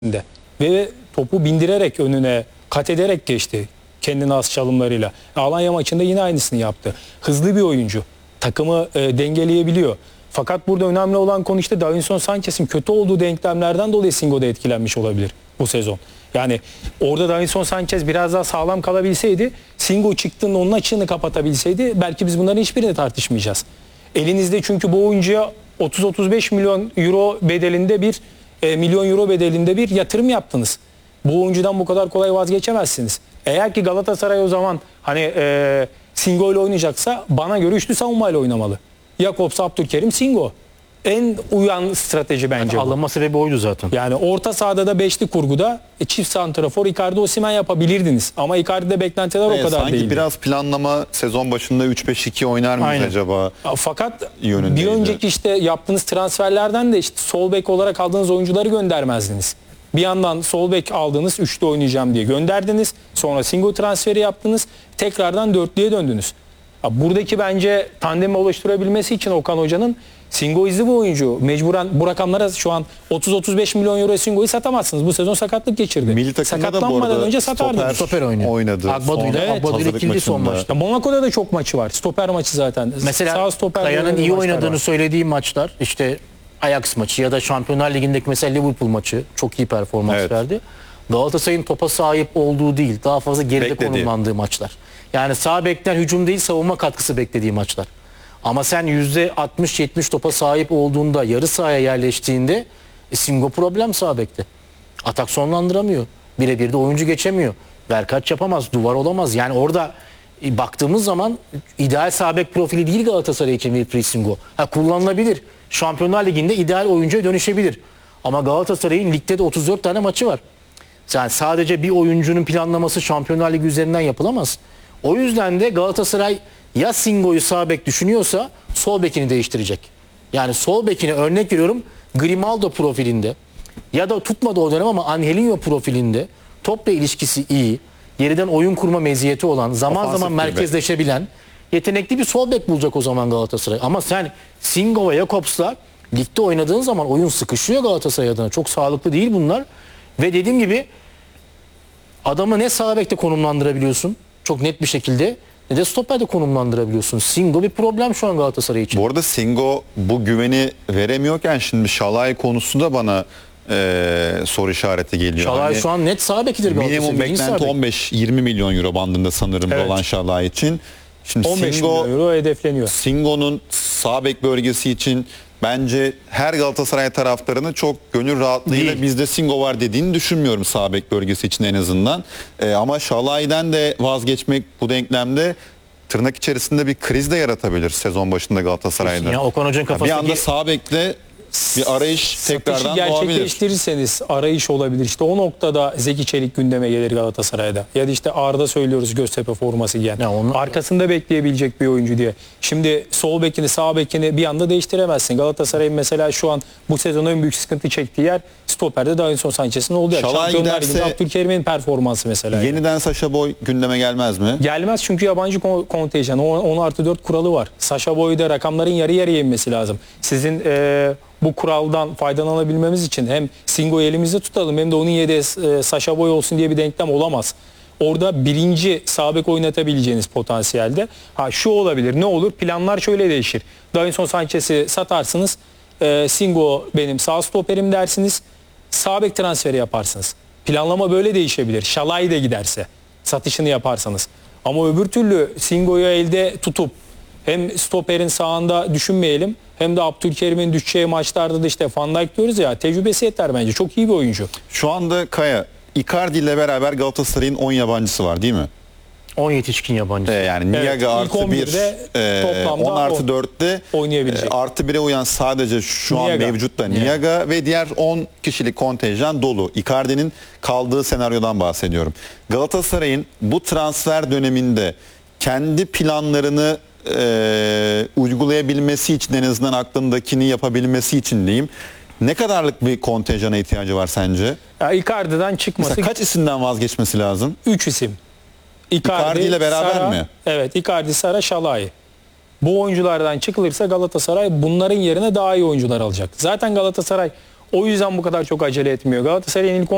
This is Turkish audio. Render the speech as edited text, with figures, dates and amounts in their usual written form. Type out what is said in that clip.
ve topu bindirerek önüne kat ederek geçti kendine has çalımlarıyla. Alanya maçında yine aynısını yaptı. Hızlı bir oyuncu. Takımı dengeleyebiliyor. Fakat burada önemli olan konu işte Davinson Sanchez'in kötü olduğu denklemlerden dolayı Singo da etkilenmiş olabilir bu sezon. Yani orada Davinson Sanchez biraz daha sağlam kalabilseydi, Singo çıktığında onun açığını kapatabilseydi belki biz bunların hiçbirini tartışmayacağız. Elinizde çünkü bu oyuncuya 30-35 milyon euro bedelinde bir yatırım yaptınız. Bu oyuncudan bu kadar kolay vazgeçemezsiniz. Eğer ki Galatasaray o zaman hani Singo ile oynayacaksa bana göre üçlü savunmayla oynamalı. Jakobs, Abdülkerim, Singo. En uyan strateji bence bu. Alınma sebebi oydu zaten. Yani orta sahada da beşli kurguda çift santrafor Icardi Osimhen yapabilirdiniz. Ama Icardi'de beklentiler o kadar sanki değildi. biraz planlama sezon başında 3-5-2 oynar mıyız acaba? Fakat Yönündeydi. bir önceki işte yaptığınız transferlerden de işte sol bek olarak aldığınız oyuncuları göndermezdiniz. Bir yandan sol bek aldınız, üçlü oynayacağım diye gönderdiniz. Sonra Singo transferi yaptınız. Tekrardan dörtlüye döndünüz. Buradaki bence tandemi oluşturabilmesi için Okan Hoca'nın Singo izli bu oyuncu. Mecburen bu rakamlara şu an 30-35 milyon euro Singo'yu satamazsınız. Bu sezon sakatlık geçirdi. Milli takımda da bu arada önce satardınız. Stoper oynadı. Agbadı ile ikili son maçta. Monaco'da da çok maçı var. Stoper maçı zaten. Mesela Kaya'nın iyi oynadığı söylediği maçlar işte Ajax maçı ya da Şampiyonlar Ligi'ndeki mesela Liverpool maçı çok iyi performans verdi. Galatasaray'ın topa sahip olduğu değil, daha fazla geride konumlandığı maçlar. Yani sağ bekten hücum değil savunma katkısı beklediği maçlar. Ama sen %60-70 topa sahip olduğunda, yarı sahaya yerleştiğinde Singo problem sağ bekte. Atak sonlandıramıyor. Birebir de oyuncu geçemiyor. Verkaç yapamaz, duvar olamaz. Yani orada baktığımız zaman ideal sağ bek profili değil Galatasaray için Wilfried Singo. Kullanılabilir. Şampiyonlar Ligi'nde ideal oyuncuya dönüşebilir. Ama Galatasaray'ın ligde de 34 tane maçı var. Yani sadece bir oyuncunun planlaması Şampiyonlar Ligi üzerinden yapılamaz. O yüzden de Galatasaray ya Singo'yu sağ bek düşünüyorsa sol bekini değiştirecek. Yani sol bekine örnek veriyorum Grimaldo profilinde ya da tutmadı o dönem ama Angelinho profilinde topla ilişkisi iyi, geriden oyun kurma meziyeti olan, zaman zaman merkezleşebilen yetenekli bir sol bek bulacak o zaman Galatasaray. Ama sen Singo ve Jakobs'la ligde oynadığın zaman oyun sıkışıyor Galatasaray adına. Çok sağlıklı değil bunlar. Ve dediğim gibi adamı ne sağ bekte konumlandırabiliyorsun çok net bir şekilde ne de stoperde konumlandırabiliyorsun. Singo bir problem şu an Galatasaray için. Bu arada Singo bu güveni veremiyorken şimdi Şalay konusunda bana soru işareti geliyor. Şalay şu an net sağ bekidir Galatasaray. Minimum beklenti 15-20 milyon euro bandında sanırım olan Şalay için. Şimdi 15 milyon euro hedefleniyor. Singo'nun sağ bek bölgesi için bence her Galatasaray taraftarını çok gönül rahatlığıyla bizde Singo var dediğini düşünmüyorum sağ bek bölgesi için en azından. Ama Şalay'den de vazgeçmek bu denklemde tırnak içerisinde bir kriz de yaratabilir sezon başında Galatasaray'da. Ya Okan Hoca'nın kafasındaki... Bir anda sağ bekte bir arayış tekrardan doğabilir. Gerçekleştirirseniz arayış olabilir. İşte o noktada Zeki Çelik gündeme gelir Galatasaray'da. Ya da işte Arda söylüyoruz Göztepe forması giyen. Arkasında bekleyebilecek bir oyuncu diye. Şimdi sol bekini sağ bekini bir anda değiştiremezsin. Galatasaray'ın mesela şu an bu sezon en büyük sıkıntı çektiği yer stoperde Davinson Sanchez'in olduğu yer. Şampiyonlar Ligi'nde Abdülkerim'in performansı mesela. Yeniden Sacha Boey gündeme gelmez mi? Gelmez çünkü yabancı kontenjan. 10+4 kuralı var. Sacha Boey'de rakamların yarı yarıya inmesi lazım. Sizin bu kuraldan faydalanabilmemiz için hem Singo'yu elimizde tutalım hem de onun yedeği Sacha Boey olsun diye bir denklem olamaz. Orada birinci sağ bek oynatabileceğiniz potansiyelde. Şu olabilir. Ne olur? Planlar şöyle değişir. Davinson Sanchez'i satarsınız. Singo benim sağ stoperim dersiniz. Sağ bek transferi yaparsınız. Planlama böyle değişebilir. Şalay da giderse satışını yaparsanız. Ama öbür türlü Singo'yu elde tutup hem stoperin sağında düşünmeyelim hem de Abdülkerim'in düşeceği maçlarda da işte Van Dijk diyoruz ya, tecrübesi yeter bence. Çok iyi bir oyuncu. Şu anda Kaya, Icardi ile beraber Galatasaray'ın 10 yabancısı var değil mi? 10 yetişkin yabancısı. Yani Niaga artı 1, 10 artı 4'te artı 1'e uyan sadece şu an mevcutta Niaga ve diğer 10 kişilik kontenjan dolu. Icardi'nin kaldığı senaryodan bahsediyorum. Galatasaray'ın bu transfer döneminde kendi planlarını uygulayabilmesi için, en azından aklındakini yapabilmesi için diyeyim, ne kadarlık bir kontenjana ihtiyacı var sence? Icardi'den çıkması... Mesela kaç isimden vazgeçmesi lazım? 3 isim. Icardi ile beraber Sara, mi? Evet, Icardi, Sara, Şalay. Bu oyunculardan çıkılırsa Galatasaray bunların yerine daha iyi oyuncular alacak. Zaten Galatasaray o yüzden bu kadar çok acele etmiyor. Galatasaray'ın ilk